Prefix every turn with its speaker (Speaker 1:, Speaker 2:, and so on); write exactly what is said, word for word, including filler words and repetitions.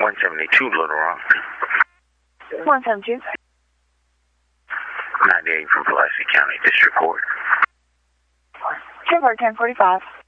Speaker 1: one seventy-two Little Rock.
Speaker 2: one seventy-two.
Speaker 1: ninety-eight from Pulaski County District Court.
Speaker 2: Trooper ten forty-five.